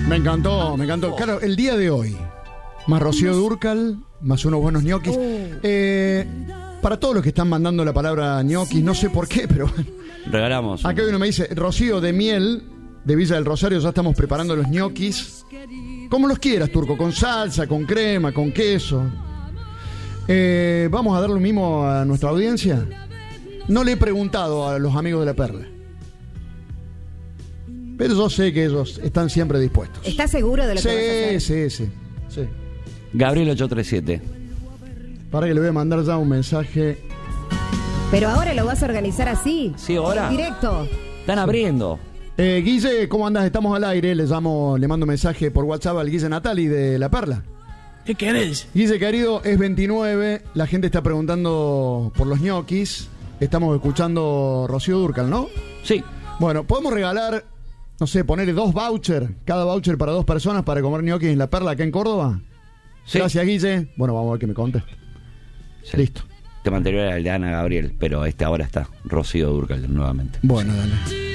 Me encantó. Claro, el día de hoy, más Rocío Dúrcal, más unos buenos ñoquis. Para todos los que están mandando la palabra ñoquis, no sé por qué, pero regalamos. Acá uno me dice, Rocío de Miel, de Villa del Rosario, ya estamos preparando los ñoquis. Como los quieras, Turco, con salsa, con crema, con queso. Vamos a dar lo mismo a nuestra audiencia. No le he preguntado a los amigos de La Perla, pero yo sé que ellos están siempre dispuestos. ¿Estás seguro de lo que vas a hacer? Sí. Gabriel 837. Para que le voy a mandar ya un mensaje. Pero ahora lo vas a organizar así. Sí, ahora. Directo. Están abriendo. Guille, ¿cómo andás? Estamos al aire. Le mando mensaje por WhatsApp al Guille Natali de La Perla. ¿Qué querés? Guille, querido, es 29. La gente está preguntando por los ñoquis. Estamos escuchando Rocío Dúrcal, ¿no? Sí. Bueno, podemos regalar, no sé, ponerle 2 vouchers. Cada voucher para 2 personas para comer ñoquis en La Perla, acá en Córdoba. Sí. Gracias, Guille. Bueno, vamos a ver qué me contesta. Sí. Listo. Tema anterior era el de Ana Gabriel, pero ahora está Rocío Dúrcal nuevamente. Bueno, dale.